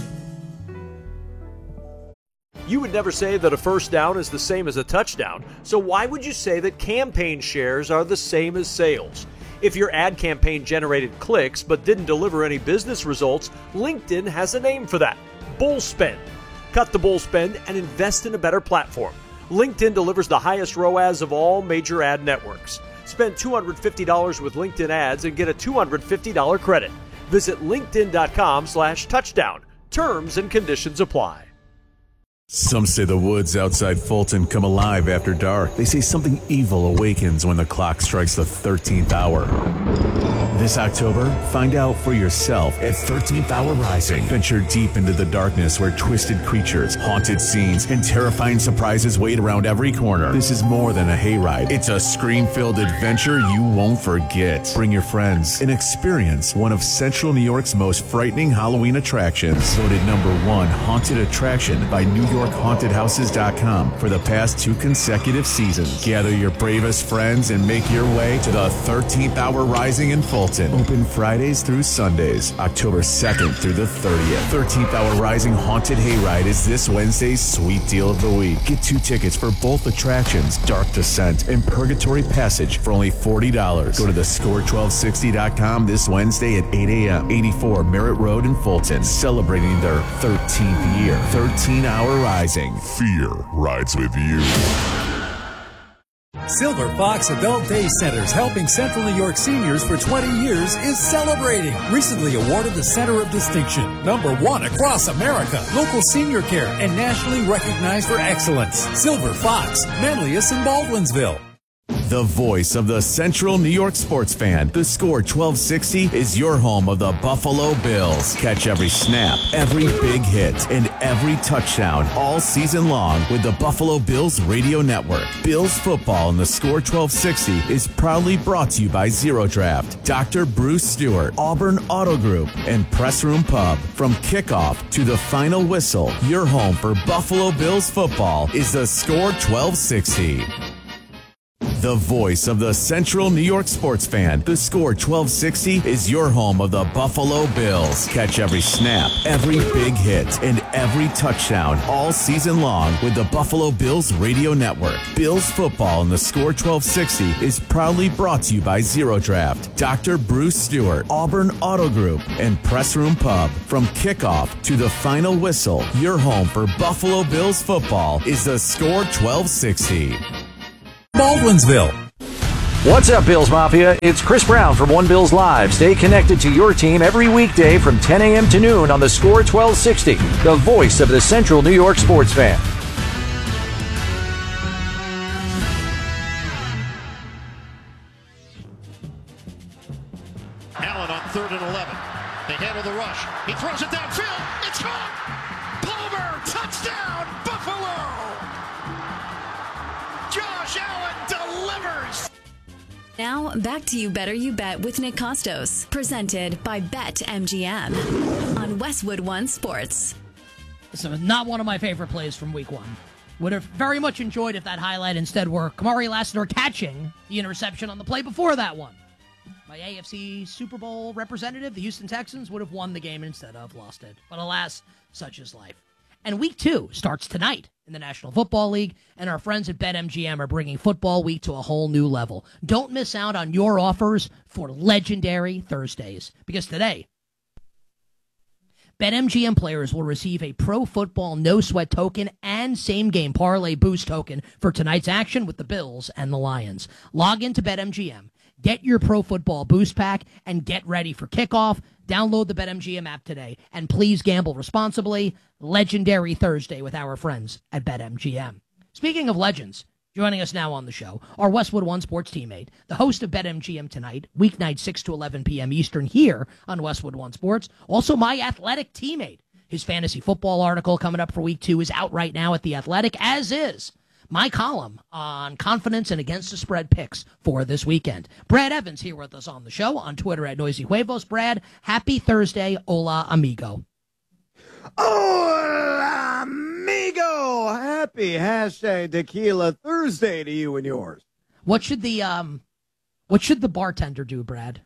You would never say that a first down is the same as a touchdown, so why would you say that campaign shares are the same as sales? If your ad campaign generated clicks but didn't deliver any business results, LinkedIn has a name for that: bull spend. Cut the bull spend and invest in a better platform. LinkedIn delivers the highest R O A S of all major ad networks. Spend two hundred fifty dollars with LinkedIn ads and get a two hundred fifty dollars credit. Visit linkedin dot com slash touchdown. Terms and conditions apply. Some say the woods outside Fulton come alive after dark. They say something evil awakens when the clock strikes the thirteenth hour. This October, find out for yourself at thirteenth Hour Rising. Venture deep into the darkness where twisted creatures, haunted scenes, and terrifying surprises wait around every corner. This is more than a hayride. It's a scream-filled adventure you won't forget. Bring your friends and experience one of Central New York's most frightening Halloween attractions. Voted number one haunted attraction by New York Haunted Houses dot com for the past two consecutive seasons. Gather your bravest friends and make your way to the thirteenth Hour Rising in Fulton. Open Fridays through Sundays, October second through the thirtieth. thirteenth Hour Rising Haunted Hayride is this Wednesday's sweet deal of the week. Get two tickets for both attractions, Dark Descent and Purgatory Passage, for only forty dollars. Go to the score twelve sixty dot com this Wednesday at eight a.m. eighty-four Merritt Road in Fulton, celebrating their thirteenth year. thirteen Hour Rising. Fear rides with you. Silver Fox Adult Day Centers, helping Central New York seniors for twenty years, is celebrating. Recently awarded the Center of Distinction, number one across America. Local senior care and nationally recognized for excellence. Silver Fox, Manlius and Baldwinsville. The voice of the Central New York sports fan. The Score twelve sixty is your home of the Buffalo Bills. Catch every snap, every big hit, and every touchdown all season long with the Buffalo Bills radio network. Bills football in the Score twelve sixty is proudly brought to you by Zero Draft, Doctor Bruce Stewart, Auburn Auto Group, and Press Room Pub. From kickoff to the final whistle, your home for Buffalo Bills football is the Score twelve sixty. The voice of the Central New York sports fan. The Score twelve sixty is your home of the Buffalo Bills. Catch every snap, every big hit, and every touchdown all season long with the Buffalo Bills Radio Network. Bills football in the Score twelve sixty is proudly brought to you by Zero Draft, Doctor Bruce Stewart, Auburn Auto Group, and Press Room Pub. From kickoff to the final whistle, your home for Buffalo Bills football is the Score twelve sixty. Baldwinsville. What's up, Bills Mafia? It's Chris Brown from One Bills Live. Stay connected to your team every weekday from ten a.m. to noon on the Score twelve sixty, the voice of the Central New York sports fan. Allen on third and eleven. They handle the rush. He throws it downfield. It's caught. Palmer, touchdown, Buffalo. Josh Allen delivers. Now, back to You Better You Bet with Nick Costos, presented by BetMGM on Westwood One Sports. This was not one of my favorite plays from week one. Would have very much enjoyed if that highlight instead were Kamari Lassiter catching the interception on the play before that one. My A F C Super Bowl representative, the Houston Texans, would have won the game instead of lost it. But alas, such is life. And week two starts tonight in the National Football League, and our friends at BetMGM are bringing football week to a whole new level. Don't miss out on your offers for legendary Thursdays, because today, BetMGM players will receive a Pro Football No Sweat token and Same Game Parlay Boost token for tonight's action with the Bills and the Lions. Log into BetMGM, get your Pro Football Boost Pack, and get ready for kickoff. Download the BetMGM app today, and please gamble responsibly. Legendary Thursday with our friends at BetMGM. Speaking of legends, joining us now on the show, our Westwood One Sports teammate, the host of BetMGM Tonight, weeknight six to eleven p.m. Eastern here on Westwood One Sports. Also my athletic teammate. His fantasy football article coming up for week two is out right now at The Athletic, as is my column on confidence and against the spread picks for this weekend. Brad Evans here with us on the show on Twitter at Noisy Huevos. Brad, happy Thursday. Hola, amigo. Hola, amigo. Happy hashtag Tequila Thursday to you and yours. What should the um, what should the bartender do, Brad?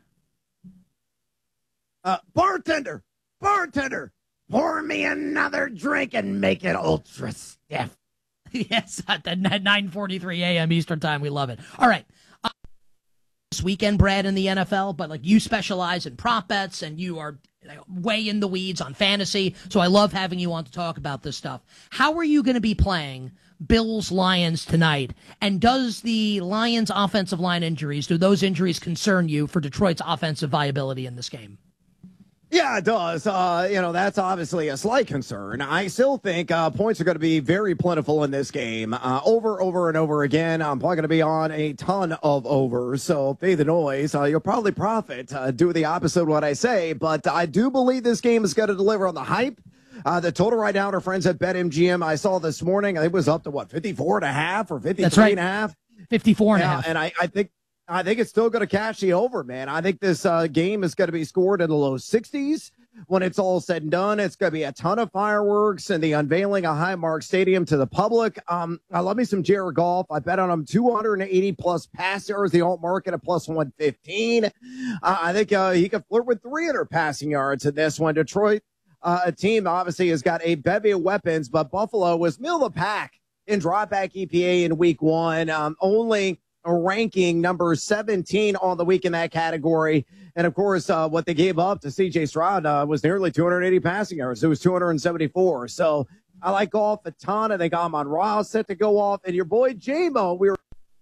Uh, bartender, bartender, pour me another drink and make it ultra stiff. Yes, at nine forty-three a.m. Eastern time. We love it. All right. Uh, this weekend, Brad, in the N F L, but like you specialize in prop bets and you are way in the weeds on fantasy, so I love having you on to talk about this stuff. How are you going to be playing Bills-Lions tonight? And does the Lions' offensive line injuries, do those injuries concern you for Detroit's offensive viability in this game? Yeah, it does. Uh, you know, that's obviously a slight concern. I still think uh, points are going to be very plentiful in this game. Uh, over, over, and over again. I'm probably going to be on a ton of overs. So, pay the noise. Uh, you'll probably profit. Uh, do the opposite of what I say. But I do believe this game is going to deliver on the hype. Uh, the total right now, our friends at BetMGM, I saw this morning, it was up to what, fifty-four and a half or fifty-three That's right. and a half? fifty-four and yeah, a half. And I, I think. I think it's still going to cash the over, man. I think this uh, game is going to be scored in the low sixties. When it's all said and done, it's going to be a ton of fireworks and the unveiling of Highmark Stadium to the public. Um, I love me some Jared Goff. I bet on him two hundred eighty plus pass yards, the alt market at plus one fifteen. Uh, I think uh, he could flirt with three hundred passing yards in this one. Detroit, uh, a team obviously has got a bevy of weapons, but Buffalo was middle of the pack in dropback E P A in week one. Um, only a ranking number seventeen on the week in that category. And of course, uh, what they gave up to C J Stroud uh, was nearly two hundred eighty passing yards. It was two hundred seventy-four. So I like Goff a ton. I think Amon-Ra set to go off. And your boy J-Mo, we were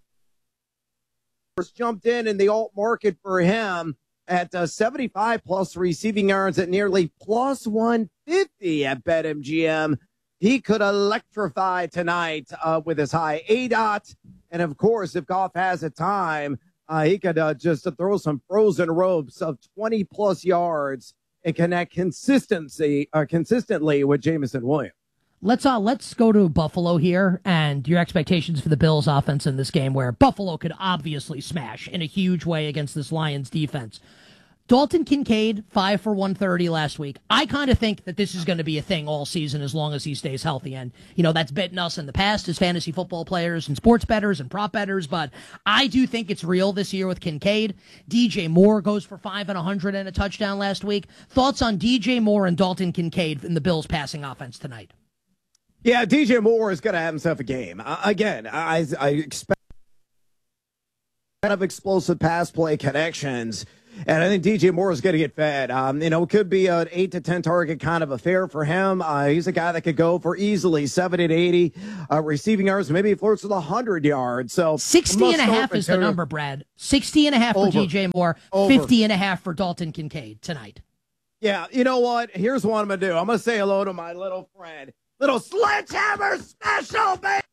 jumped in in the alt market for him at uh, seventy-five plus receiving yards at nearly plus one fifty at BetMGM. He could electrify tonight uh, with his high A DOT. And, of course, if Goff has a time, uh, he could uh, just uh, throw some frozen ropes of twenty-plus yards and connect consistency, uh, consistently with Jameson Williams. Let's uh, let's go to Buffalo here and your expectations for the Bills offense in this game, where Buffalo could obviously smash in a huge way against this Lions defense. Dalton Kincaid, five for one thirty last week. I kind of think that this is going to be a thing all season as long as he stays healthy. And, you know, that's bitten us in the past as fantasy football players and sports bettors and prop bettors. But I do think it's real this year with Kincaid. D J Moore goes for five and one hundred and a touchdown last week. Thoughts on D J Moore and Dalton Kincaid in the Bills passing offense tonight? Yeah, D J Moore is going to have himself a game. Uh, again, I, I expect kind of explosive pass play connections. And I think D J Moore is going to get fed. Um, you know, it could be an eight to ten target kind of affair for him. Uh, he's a guy that could go for easily seventy to eighty uh, receiving yards. Maybe he flirts with one hundred yards. So sixty and a half is the number, Brad. sixty and a half for Over. D J Moore, Over. fifty and a half for Dalton Kincaid tonight. Yeah, you know what? Here's what I'm going to do. I'm going to say hello to my little friend. Little sledgehammer special, baby.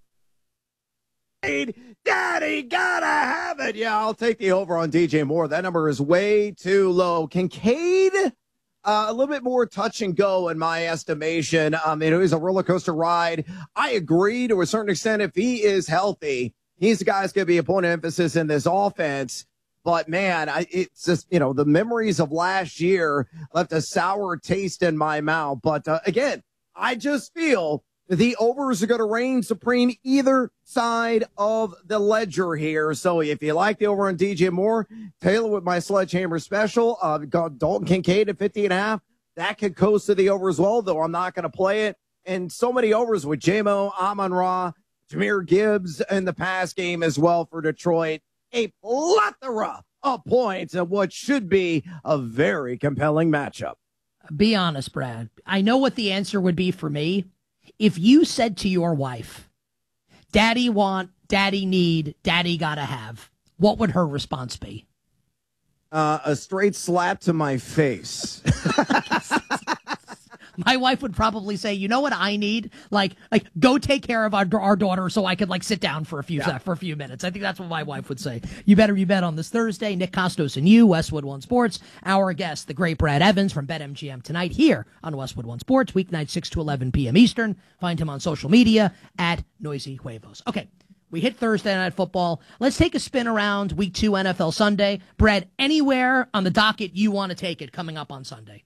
Daddy gotta have it. Yeah, I'll take the over on D J Moore. That number is way too low. Kincaid, uh, a little bit more touch and go in my estimation. Um, it was a roller coaster ride. I agree to a certain extent. If he is healthy, he's the guy that's going to be a point of emphasis in this offense. But man, I, it's just, you know, the memories of last year left a sour taste in my mouth. But uh, again, I just feel the overs are going to reign supreme either side of the ledger here. So if you like the over on D J Moore, Taylor with my sledgehammer special, uh, got Dalton Kincaid at fifty and a half. That could coast to the over as well, though I'm not going to play it. And so many overs with J M O, Amon-Ra, Jahmyr Gibbs in the pass game as well for Detroit. A plethora of points in what should be a very compelling matchup. Be honest, Brad. I know what the answer would be for me. If you said to your wife, daddy want, daddy need, daddy gotta have, what would her response be? Uh, a straight slap to my face. My wife would probably say, you know what I need? Like, like go take care of our, our daughter so I could like sit down for a few Yeah. for a few minutes. I think that's what my wife would say. You better you bet on this Thursday. Nick Costos and you, Westwood One Sports. Our guest, the great Brad Evans from BetMGM tonight here on Westwood One Sports, weeknight six to eleven p.m. Eastern. Find him on social media at Noisy Huevos. Okay. We hit Thursday Night Football. Let's take a spin around Week two N F L Sunday. Brad, anywhere on the docket you want to take it coming up on Sunday?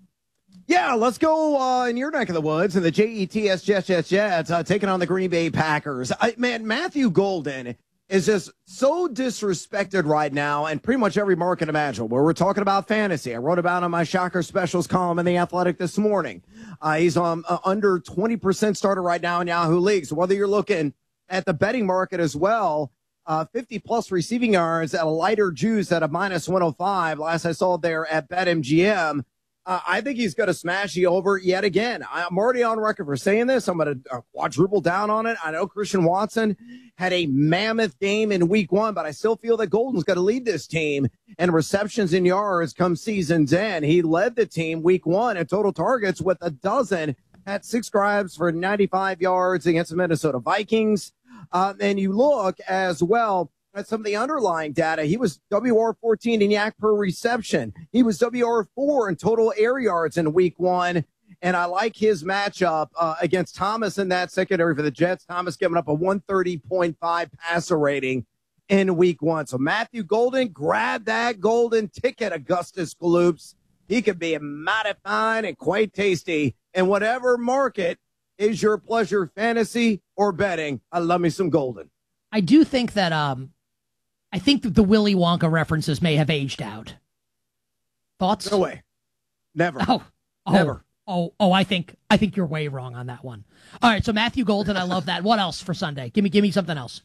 Yeah, let's go uh, in your neck of the woods and the J E T S Jets, Jets, Jets uh, taking on the Green Bay Packers. I, man, Matthew Golden is just so disrespected right now in pretty much every market imaginable. Where we're talking about fantasy. I wrote about on my Shocker Specials column in The Athletic this morning. Uh, he's on uh, under twenty percent starter right now in Yahoo League. So whether you're looking at the betting market as well, uh, fifty plus receiving yards at a lighter juice at a minus one oh five. Last I saw there at BetMGM. Uh, I think he's going to smash the over yet again. I'm already on record for saying this. I'm going to uh, quadruple down on it. I know Christian Watson had a mammoth game in week one, but I still feel that Golden's got to lead this team in receptions and yards come season's end. He led the team week one in total targets with a dozen, had six grabs for ninety-five yards against the Minnesota Vikings. Uh, and you look as well at some of the underlying data. He was W R fourteen in yak per reception. He was W R four in total air yards in week one. And I like his matchup uh, against Thomas in that secondary for the Jets. Thomas giving up a one thirty point five passer rating in week one. So Matthew Golden, grab that golden ticket, Augustus Galoops. He could be mighty fine and quite tasty in whatever market is your pleasure, fantasy or betting. I love me some Golden. I do think that um, I think that the Willy Wonka references may have aged out. Thoughts? No way. Never. Oh, oh, Never. Oh, oh, I think I think you're way wrong on that one. All right, so Matthew Golden, I love that. What else for Sunday? Give me give me something else.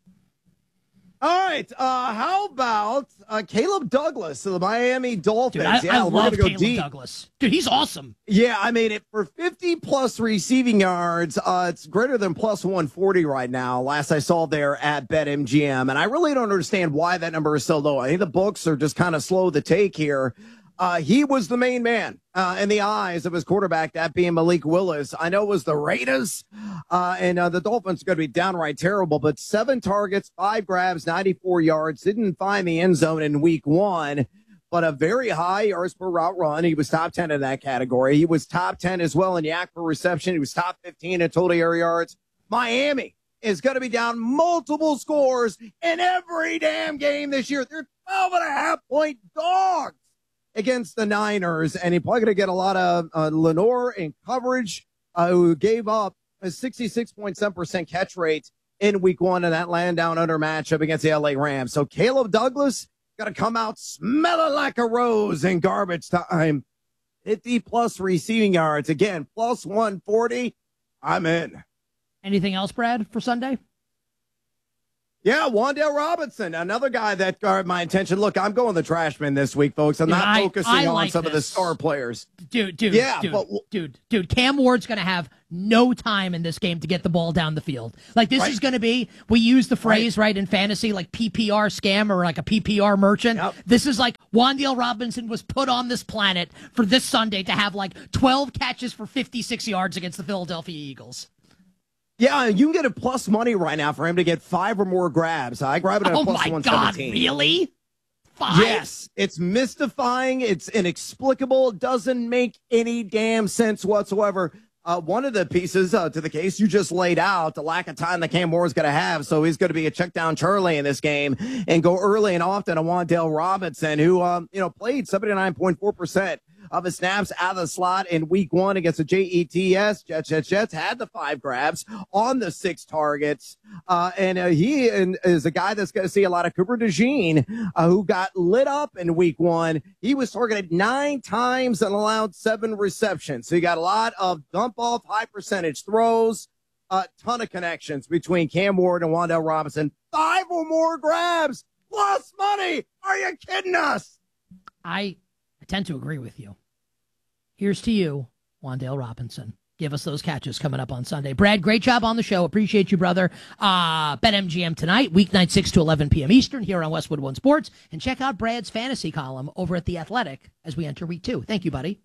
All right. Uh, how about uh, Caleb Douglas of the Miami Dolphins? Dude, I, yeah, I we're love gonna go Caleb deep. Douglas. Dude, he's awesome. Yeah, I mean, it for fifty plus receiving yards, uh, it's greater than plus one forty right now. Last I saw there at BetMGM, and I really don't understand why that number is so low. I think the books are just kind of slow to take here. Uh, he was the main man uh, in the eyes of his quarterback, that being Malik Willis. I know it was the Raiders, uh, and uh, the Dolphins are going to be downright terrible, but seven targets, five grabs, ninety-four yards, didn't find the end zone in week one, but a very high yards per route run. He was top ten in that category. He was top ten as well in yak per reception. He was top fifteen in total air yards. Miami is going to be down multiple scores in every damn game this year. They're twelve and a half point dogs against the Niners, and he's probably going to get a lot of uh, Lenore in coverage, uh, who gave up a sixty-six point seven percent catch rate in week one in that land down under matchup against the L A Rams. So Caleb Douglas got to come out smelling like a rose in garbage time. fifty plus receiving yards. Again, plus one forty. I'm in. Anything else, Brad, for Sunday? Yeah, Wan'Dale Robinson, another guy that got my attention. Look, I'm going the trash bin this week, folks. I'm Dude, not I- focusing I on like some of the this. star players. Dude, dude, Yeah, dude, but- dude, dude, Cam Ward's going to have no time in this game to get the ball down the field. Like, this Right. is going to be, we use the phrase, right, in fantasy, like P P R scam or like a P P R merchant. This is like Wan'Dale Robinson was put on this planet for this Sunday to have like twelve catches for fifty-six yards against the Philadelphia Eagles. Yeah, you can get a plus money right now for him to get five or more grabs. I grab it at Oh plus my one God, seventeen. really? Five? Yes, it's mystifying. It's inexplicable. It doesn't make any damn sense whatsoever. Uh, one of the pieces uh, to the case you just laid out, the lack of time that Cam Moore's going to have. So he's going to be a check down Charlie in this game and go early and often on Wan'Dale Robinson, who, um, you know, played seventy-nine point four percent of his snaps out of the slot in week one against the Jets. Jets, Jets, Jets had the five grabs on the six targets. Uh, and uh, he and, is a guy that's going to see a lot of Cooper DeJean, uh, who got lit up in week one. He was targeted nine times and allowed seven receptions. So you got a lot of dump off, high percentage throws, a ton of connections between Cam Ward and Wan'Dale Robinson. Five or more grabs, plus money. Are you kidding us? I, I tend to agree with you. Here's to you, Wan'Dale Robinson. Give us those catches coming up on Sunday. Brad, great job on the show. Appreciate you, brother. Uh, BetMGM tonight, weeknight six to eleven p.m. Eastern here on Westwood One Sports. And check out Brad's fantasy column over at The Athletic as we enter week two. Thank you, buddy.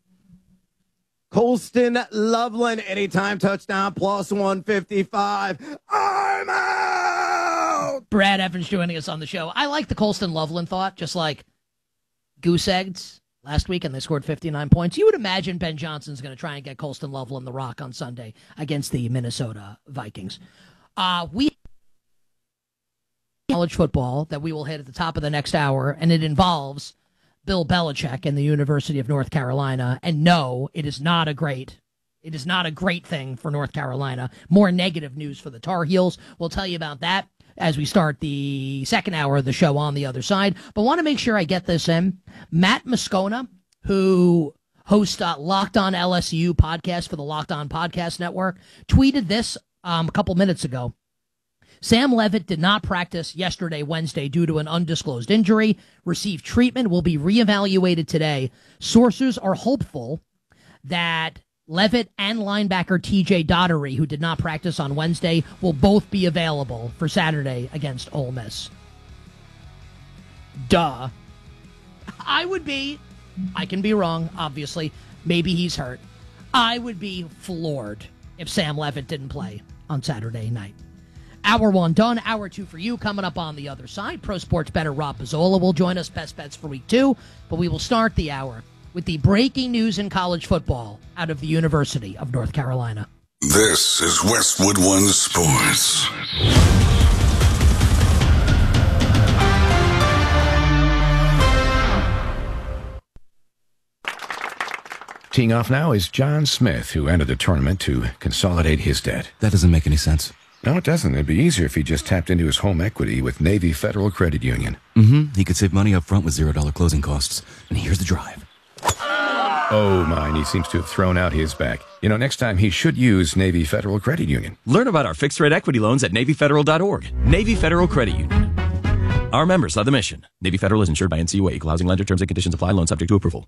Colston Loveland, anytime touchdown, plus one fifty-five. I'm out! Brad Evans joining us on the show. I like the Colston Loveland thought, just like goose eggs last week, and they scored fifty-nine points. You would imagine Ben Johnson's going to try and get Colston Loveland the rock on Sunday against the Minnesota Vikings. Uh, we college football that we will hit at the top of the next hour, and it involves Bill Belichick and the University of North Carolina. And no, it is not a great, it is not a great thing for North Carolina. More negative news for the Tar Heels. We'll tell you about that as we start the second hour of the show on the other side. But want to make sure I get this in. Matt Moscona, who hosts uh, Locked On L S U podcast for the Locked On Podcast Network, tweeted this um, a couple minutes ago. Sam Levitt did not practice yesterday, Wednesday, due to an undisclosed injury. Received treatment, will be reevaluated today. Sources are hopeful that Levitt and linebacker T J Dottery, who did not practice on Wednesday, will both be available for Saturday against Ole Miss. Duh. I would be, I can be wrong, obviously. Maybe he's hurt. I would be floored if Sam Levitt didn't play on Saturday night. Hour one done. Hour two for you coming up on the other side. Pro Sports Bettor Rob Pizzola will join us. Best bets for week two. But we will start the hour with the breaking news in college football out of the University of North Carolina. This is Westwood One Sports. Teeing off now is John Smith, who entered the tournament to consolidate his debt. That doesn't make any sense. No, it doesn't. It'd be easier if he just tapped into his home equity with Navy Federal Credit Union. Mm-hmm. He could save money up front with zero dollar closing costs. And here's the drive. Oh, mine. He seems to have thrown out his back. You know, next time he should use Navy Federal Credit Union. Learn about our fixed-rate equity loans at Navy Federal dot org. Navy Federal Credit Union. Our members love the mission. Navy Federal is insured by N C U A. Equal housing lender. Terms and conditions apply. Loan subject to approval.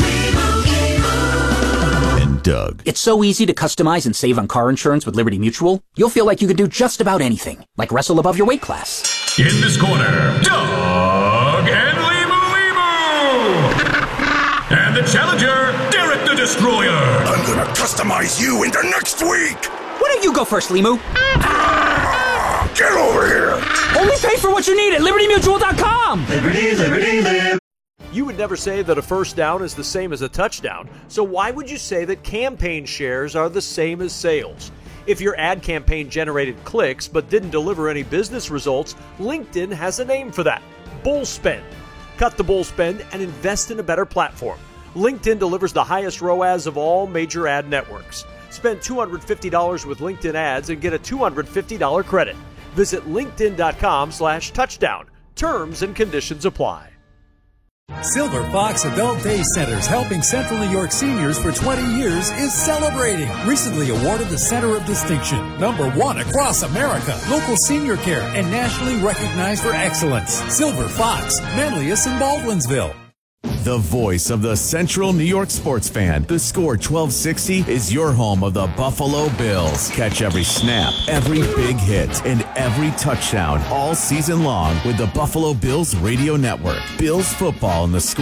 And Doug. It's so easy to customize and save on car insurance with Liberty Mutual. You'll feel like you could do just about anything, like wrestle above your weight class. In this corner, Doug and Limu Limu! And the challenger, Derek the Destroyer! I'm gonna customize you into next week! Why don't you go first, Limu? Ah, get over here! Only pay for what you need at Liberty Mutual dot com! Liberty, Liberty, Lib. You would never say that a first down is the same as a touchdown, so why would you say that campaign shares are the same as sales? If your ad campaign generated clicks but didn't deliver any business results, LinkedIn has a name for that: bull spend. Cut the bull spend and invest in a better platform. LinkedIn delivers the highest R O A S of all major ad networks. Spend two hundred fifty dollars with LinkedIn ads and get a two hundred fifty dollars credit. Visit linkedin.com slash touchdown. Terms and conditions apply. Silver Fox Adult Day Centers, helping Central New York seniors for twenty years, is celebrating. Recently awarded the Center of Distinction, number one across America, local senior care, and nationally recognized for excellence. Silver Fox, Manlius and Baldwinsville. The voice of the Central New York sports fan. The Score twelve sixty is your home of the Buffalo Bills. Catch every snap, every big hit, and every touchdown all season long with the Buffalo Bills Radio Network. Bills football in the Score.